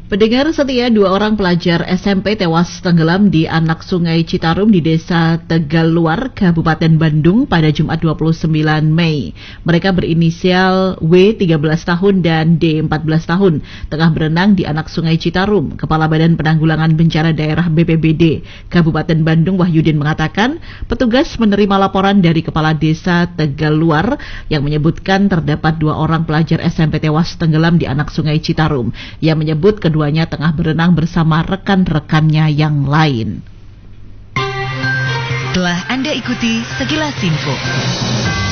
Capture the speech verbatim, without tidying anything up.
Pendengar setia, dua orang pelajar S M P tewas tenggelam di anak sungai Citarum di Desa Tegaluar, Kabupaten Bandung pada Jumat dua puluh sembilan Mei. Mereka berinisial W tiga belas tahun dan D empat belas tahun, tengah berenang di anak sungai Citarum. Kepala Badan Penanggulangan Bencana Daerah B P B D Kabupaten Bandung Wahyudin mengatakan, petugas menerima laporan dari Kepala Desa Tegaluar yang menyebutkan terdapat dua orang pelajar S M P tewas tenggelam di anak sungai Citarum. Ia menyebut kedua Keduanya tengah berenang bersama rekan-rekannya yang lain. Telah Anda ikuti Sekilas Info.